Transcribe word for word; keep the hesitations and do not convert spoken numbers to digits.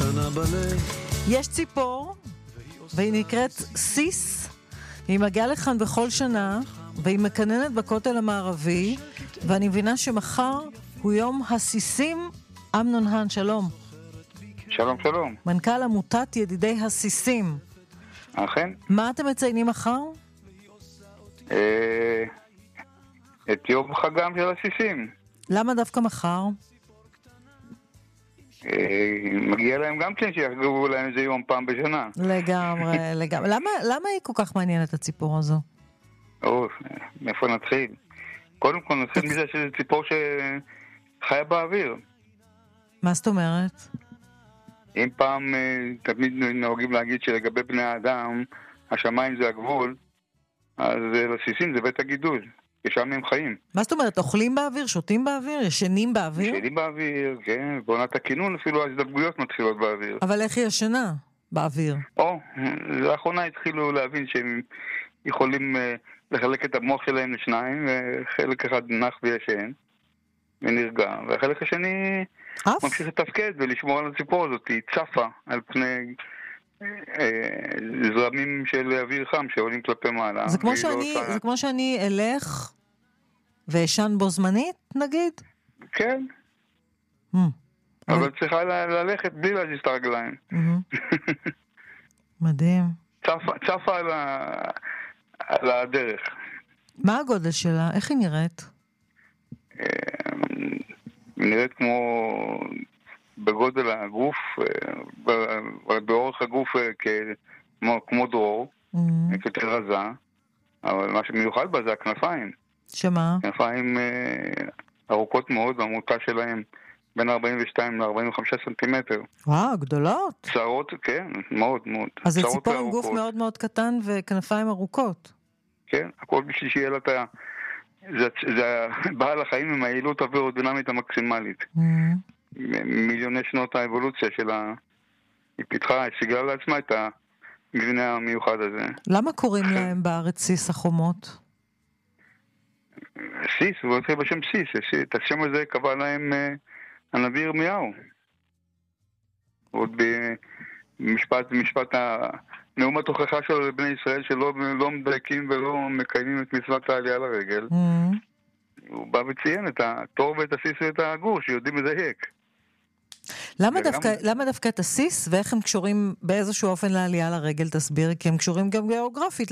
קטנה בלב. יש ציפור, והיא נקראת סיס, היא מגיעה לכאן בכל שנה, והיא מקננת בכותל המערבי, ואני מבינה שמחר הוא יום הסיסים. אמנון האן, שלום. שלום, שלום. מנכ"ל עמותת ידידי הסיסים. אכן. מה אתם מציינים מחר? אה, את יום חגם של הסיסים. למה דווקא מחר? אה, מגיע להם גם כן שיחגגו להם איזה יום פעם בשנה. לגמרי, לגמרי. למה, למה היא כל כך מעניינת הציפור הזו? או, מאיפה נתחיל? קודם כל נתחיל מזה שזה ציפור שחיה באוויר. מה זאת אומרת? אם פעם תמיד נוהגים להגיד שלגבי בני האדם השמיים זה הגבול, אז לסיסים זה בית הגידול, ושם הם חיים. מה זאת אומרת? אוכלים באוויר? שותים באוויר? ישנים באוויר? ישנים באוויר, כן. בעונת הכינון אפילו ההזדווגויות מתחילות באוויר. אבל איך היא ישנה באוויר? או, לאחרונה התחילו להבין שהם יכולים לחלק את המוח שלהם לשניים, וחלק אחד נח וישן ונרגע, והחלק השני אף? ממשיך לתפקד ולשמור על הציפור הזאת. היא צפה על פני זרמים של אוויר חם שעולים כלפי מעלה. זה כמו שאני, לא זה כמו שאני אלך וישן בו זמנית, נגיד? כן. Mm. אבל אבל... צריכה ל- ללכת בלי להזיז את הרגליים. Mm-hmm. מדהים. צפה, צפה על, ה... על הדרך. מה הגודל שלה? איך היא נראית? היא נראית כמו בגודל הגוף, באורך הגוף כמו, כמו דרור, mm-hmm. יותר רזה, אבל מה שמיוחד בה זה הכנפיים. שמה? כנפיים ארוכות מאוד, והמוטה שלהם בין ארבעים ושתיים ל-ארבעים וחמישה סנטימטר. וואו, גדולות. צרות, כן, מאוד מאוד. אז זה ציפור עם גוף מאוד מאוד קטן וכנפיים ארוכות. כן, הכל בשביל שיהיה לה את ה... זה, זה בעל החיים עם היעילות האווירודינמית המקסימלית. Mm-hmm. מיליוני שנות האבולוציה שלה, היא פיתחה, השיגה לעצמה את המבנה המיוחד הזה. למה קוראים להם בארץ סיס החומות? סיס, הוא התחיל בשם סיס. את השם הזה קבע להם הנביא ירמיהו. עוד במשפט, במשפט נאום התוכחה שלו לבני ישראל שלא לא מדייקים ולא מקיימים את מצוות העלייה לרגל. Mm-hmm. הוא בא וציין את התור ואת הסיס ואת הגור שיודעים לדייק. למה דווקא, גם... למה דווקא את הסיס ואיך הם קשורים באיזשהו אופן לעלייה לרגל? תסביר, כי הם קשורים גם גיאוגרפית